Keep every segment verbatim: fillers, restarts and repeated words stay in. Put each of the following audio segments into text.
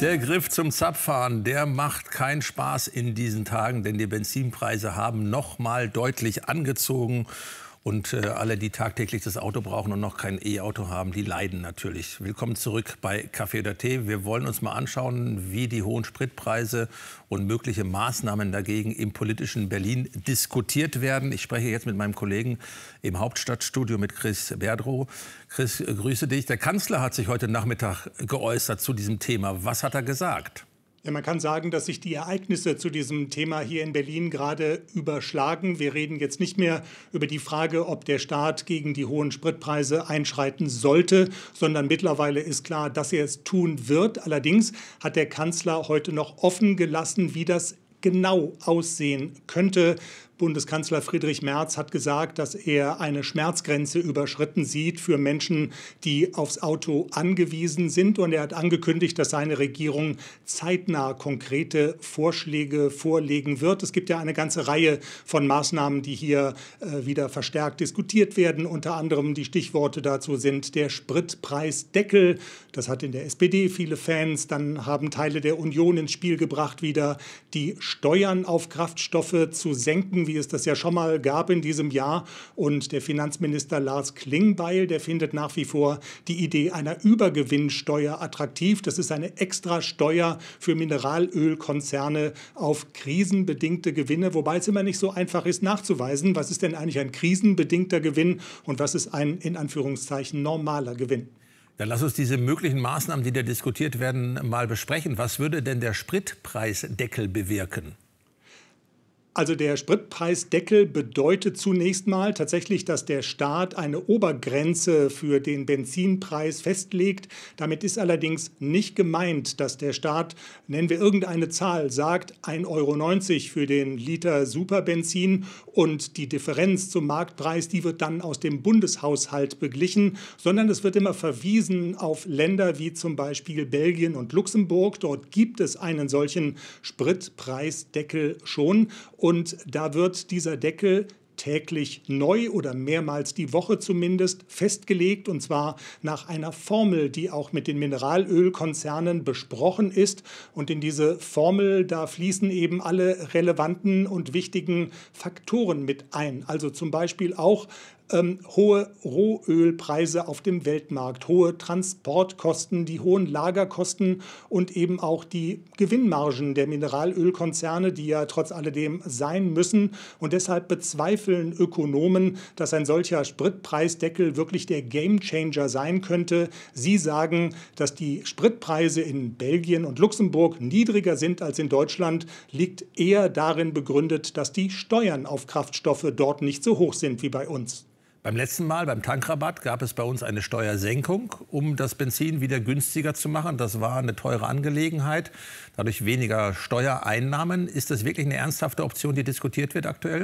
Der Griff zum Zapfhahn, der macht keinen Spaß in diesen Tagen, denn die Benzinpreise haben noch mal deutlich angezogen. Und äh, alle, die tagtäglich das Auto brauchen und noch kein E-Auto haben, die leiden natürlich. Willkommen zurück bei Kaffee oder Tee. Wir wollen uns mal anschauen, wie die hohen Spritpreise und mögliche Maßnahmen dagegen im politischen Berlin diskutiert werden. Ich spreche jetzt mit meinem Kollegen im Hauptstadtstudio mit Chris Berdrow. Chris, grüße dich. Der Kanzler hat sich heute Nachmittag geäußert zu diesem Thema. Was hat er gesagt? Ja, man kann sagen, dass sich die Ereignisse zu diesem Thema hier in Berlin gerade überschlagen. Wir reden jetzt nicht mehr über die Frage, ob der Staat gegen die hohen Spritpreise einschreiten sollte, sondern mittlerweile ist klar, dass er es tun wird. Allerdings hat der Kanzler heute noch offen gelassen, wie das genau aussehen könnte. Bundeskanzler Friedrich Merz hat gesagt, dass er eine Schmerzgrenze überschritten sieht für Menschen, die aufs Auto angewiesen sind. Und er hat angekündigt, dass seine Regierung zeitnah konkrete Vorschläge vorlegen wird. Es gibt ja eine ganze Reihe von Maßnahmen, die hier äh, wieder verstärkt diskutiert werden. Unter anderem die Stichworte dazu sind der Spritpreisdeckel. Das hat in der S P D viele Fans. Dann haben Teile der Union ins Spiel gebracht, wieder die Steuern auf Kraftstoffe zu senken, wie es das ja schon mal gab in diesem Jahr. Und der Finanzminister Lars Klingbeil, der findet nach wie vor die Idee einer Übergewinnsteuer attraktiv. Das ist eine Extrasteuer für Mineralölkonzerne auf krisenbedingte Gewinne, wobei es immer nicht so einfach ist nachzuweisen, was ist denn eigentlich ein krisenbedingter Gewinn und was ist ein in Anführungszeichen normaler Gewinn. Dann lass uns diese möglichen Maßnahmen, die da diskutiert werden, mal besprechen. Was würde denn der Spritpreisdeckel bewirken? Also der Spritpreisdeckel bedeutet zunächst mal tatsächlich, dass der Staat eine Obergrenze für den Benzinpreis festlegt. Damit ist allerdings nicht gemeint, dass der Staat, nennen wir irgendeine Zahl, sagt ein Euro neunzig für den Liter Superbenzin und die Differenz zum Marktpreis, die wird dann aus dem Bundeshaushalt beglichen, sondern es wird immer verwiesen auf Länder wie zum Beispiel Belgien und Luxemburg. Dort gibt es einen solchen Spritpreisdeckel schon. Und da wird dieser Deckel täglich neu oder mehrmals die Woche zumindest festgelegt, und zwar nach einer Formel, die auch mit den Mineralölkonzernen besprochen ist. Und in diese Formel, da fließen eben alle relevanten und wichtigen Faktoren mit ein. Also zum Beispiel auch Ähm, hohe Rohölpreise auf dem Weltmarkt, hohe Transportkosten, die hohen Lagerkosten und eben auch die Gewinnmargen der Mineralölkonzerne, die ja trotz alledem sein müssen. Und deshalb bezweifeln Ökonomen, dass ein solcher Spritpreisdeckel wirklich der Gamechanger sein könnte. Sie sagen, dass die Spritpreise in Belgien und Luxemburg niedriger sind als in Deutschland, liegt eher darin begründet, dass die Steuern auf Kraftstoffe dort nicht so hoch sind wie bei uns. Beim letzten Mal, beim Tankrabatt, gab es bei uns eine Steuersenkung, um das Benzin wieder günstiger zu machen. Das war eine teure Angelegenheit, dadurch weniger Steuereinnahmen. Ist das wirklich eine ernsthafte Option, die diskutiert wird aktuell?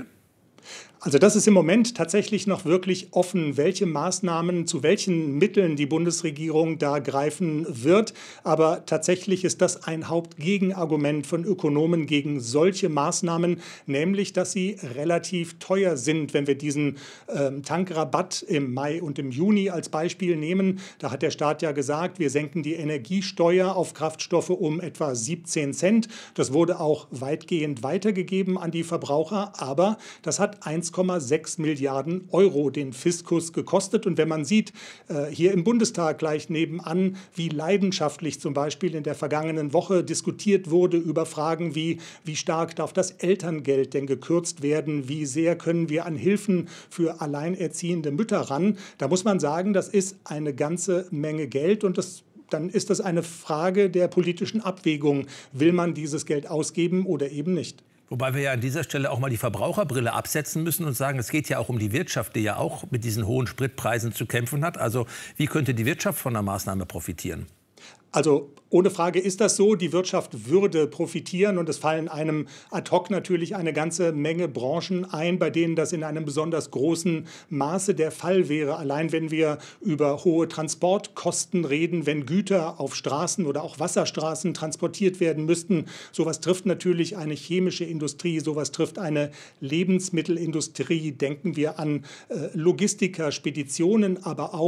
Also das ist im Moment tatsächlich noch wirklich offen, welche Maßnahmen, zu welchen Mitteln die Bundesregierung da greifen wird. Aber tatsächlich ist das ein Hauptgegenargument von Ökonomen gegen solche Maßnahmen, nämlich, dass sie relativ teuer sind. Wenn wir diesen ähm, Tankrabatt im Mai und im Juni als Beispiel nehmen, da hat der Staat ja gesagt, wir senken die Energiesteuer auf Kraftstoffe um etwa siebzehn Cent. Das wurde auch weitgehend weitergegeben an die Verbraucher, aber das hat eins Komma sechs Milliarden Euro den Fiskus gekostet. Und wenn man sieht, hier im Bundestag gleich nebenan, wie leidenschaftlich zum Beispiel in der vergangenen Woche diskutiert wurde über Fragen wie, wie stark darf das Elterngeld denn gekürzt werden, wie sehr können wir an Hilfen für alleinerziehende Mütter ran, da muss man sagen, das ist eine ganze Menge Geld und das dann ist das eine Frage der politischen Abwägung. Will man dieses Geld ausgeben oder eben nicht? Wobei wir ja an dieser Stelle auch mal die Verbraucherbrille absetzen müssen und sagen, es geht ja auch um die Wirtschaft, die ja auch mit diesen hohen Spritpreisen zu kämpfen hat. Also wie könnte die Wirtschaft von der Maßnahme profitieren? Also ohne Frage ist das so, die Wirtschaft würde profitieren und es fallen einem ad hoc natürlich eine ganze Menge Branchen ein, bei denen das in einem besonders großen Maße der Fall wäre. Allein wenn wir über hohe Transportkosten reden, wenn Güter auf Straßen oder auch Wasserstraßen transportiert werden müssten, sowas trifft natürlich eine chemische Industrie, sowas trifft eine Lebensmittelindustrie. Denken wir an äh, Logistiker, Speditionen, aber auch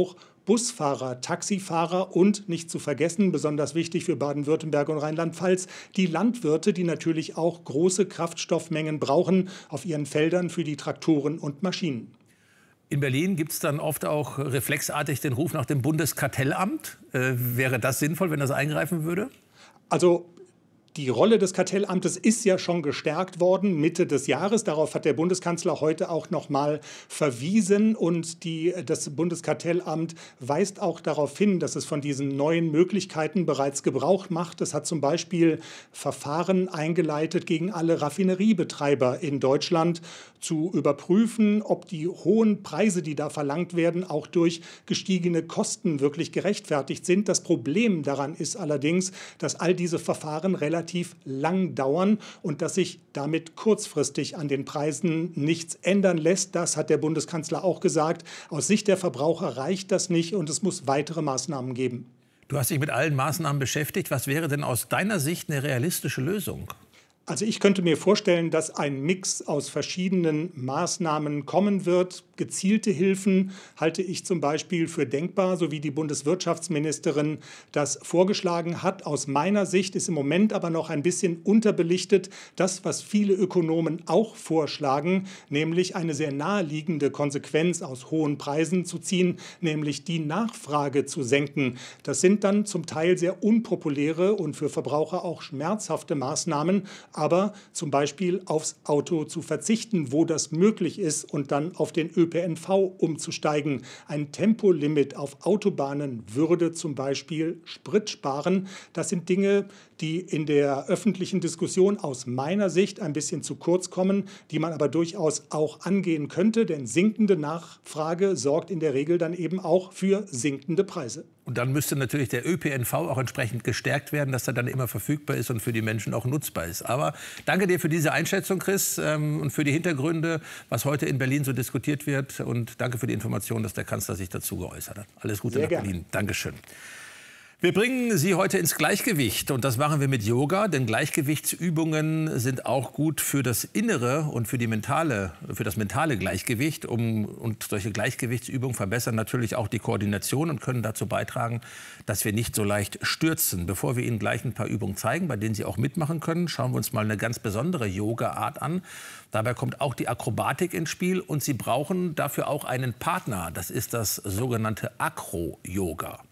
Busfahrer, Taxifahrer und, nicht zu vergessen, besonders wichtig für Baden-Württemberg und Rheinland-Pfalz, die Landwirte, die natürlich auch große Kraftstoffmengen brauchen auf ihren Feldern für die Traktoren und Maschinen. In Berlin gibt es dann oft auch reflexartig den Ruf nach dem Bundeskartellamt. Äh, wäre das sinnvoll, wenn das eingreifen würde? Also die Rolle des Kartellamtes ist ja schon gestärkt worden Mitte des Jahres. Darauf hat der Bundeskanzler heute auch noch mal verwiesen. Und die, das Bundeskartellamt weist auch darauf hin, dass es von diesen neuen Möglichkeiten bereits Gebrauch macht. Es hat zum Beispiel Verfahren eingeleitet gegen alle Raffineriebetreiber in Deutschland, zu überprüfen, ob die hohen Preise, die da verlangt werden, auch durch gestiegene Kosten wirklich gerechtfertigt sind. Das Problem daran ist allerdings, dass all diese Verfahren relativ lang dauern und dass sich damit kurzfristig an den Preisen nichts ändern lässt. Das hat der Bundeskanzler auch gesagt. Aus Sicht der Verbraucher reicht das nicht und es muss weitere Maßnahmen geben. Du hast dich mit allen Maßnahmen beschäftigt. Was wäre denn aus deiner Sicht eine realistische Lösung? Also ich könnte mir vorstellen, dass ein Mix aus verschiedenen Maßnahmen kommen wird. Gezielte Hilfen halte ich zum Beispiel für denkbar, so wie die Bundeswirtschaftsministerin das vorgeschlagen hat. Aus meiner Sicht ist im Moment aber noch ein bisschen unterbelichtet das, was viele Ökonomen auch vorschlagen, nämlich eine sehr naheliegende Konsequenz aus hohen Preisen zu ziehen, nämlich die Nachfrage zu senken. Das sind dann zum Teil sehr unpopuläre und für Verbraucher auch schmerzhafte Maßnahmen, aber zum Beispiel aufs Auto zu verzichten, wo das möglich ist, und dann auf den Ö P N V umzusteigen. Ein Tempolimit auf Autobahnen würde zum Beispiel Sprit sparen. Das sind Dinge, die in der öffentlichen Diskussion aus meiner Sicht ein bisschen zu kurz kommen, die man aber durchaus auch angehen könnte, denn sinkende Nachfrage sorgt in der Regel dann eben auch für sinkende Preise. Und dann müsste natürlich der Ö P N V auch entsprechend gestärkt werden, dass er dann immer verfügbar ist und für die Menschen auch nutzbar ist. Aber danke dir für diese Einschätzung, Chris, ähm, und für die Hintergründe, was heute in Berlin so diskutiert wird. Und danke für die Information, dass der Kanzler sich dazu geäußert hat. Alles Gute Sehr nach gerne. Berlin. Dankeschön. Wir bringen Sie heute ins Gleichgewicht, und das machen wir mit Yoga, denn Gleichgewichtsübungen sind auch gut für das innere und für die mentale, für das mentale Gleichgewicht. Um, und solche Gleichgewichtsübungen verbessern natürlich auch die Koordination und können dazu beitragen, dass wir nicht so leicht stürzen. Bevor wir Ihnen gleich ein paar Übungen zeigen, bei denen Sie auch mitmachen können, schauen wir uns mal eine ganz besondere Yoga-Art an. Dabei kommt auch die Akrobatik ins Spiel, und Sie brauchen dafür auch einen Partner. Das ist das sogenannte Acro-Yoga.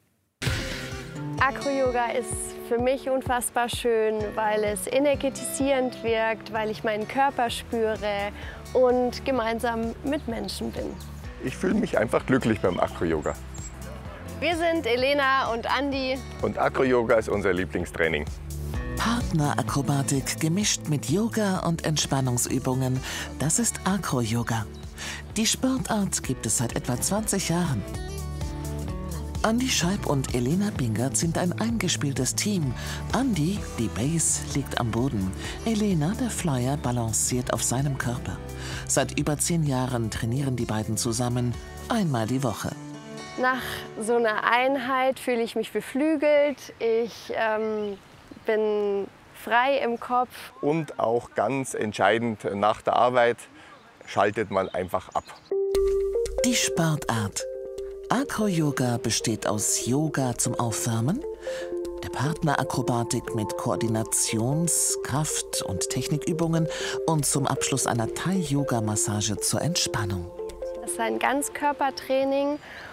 Acro-Yoga ist für mich unfassbar schön, weil es energetisierend wirkt, weil ich meinen Körper spüre und gemeinsam mit Menschen bin. Ich fühle mich einfach glücklich beim Acro-Yoga. Wir sind Elena und Andi. Und Acro-Yoga ist unser Lieblingstraining. Partnerakrobatik gemischt mit Yoga und Entspannungsübungen, das ist Acro-Yoga. Die Sportart gibt es seit etwa zwanzig Jahren. Andi Scheib und Elena Bingert sind ein eingespieltes Team. Andi, die Base, liegt am Boden. Elena, der Flyer, balanciert auf seinem Körper. Seit über zehn Jahren trainieren die beiden zusammen, einmal die Woche. Nach so einer Einheit fühle ich mich beflügelt. Ich ähm, bin frei im Kopf. Und auch ganz entscheidend, nach der Arbeit schaltet man einfach ab. Die Sportart. Acro-Yoga besteht aus Yoga zum Aufwärmen, der Partnerakrobatik mit Koordinations-, Kraft- und Technikübungen und zum Abschluss einer Thai-Yoga-Massage zur Entspannung. Es ist ein Ganzkörpertraining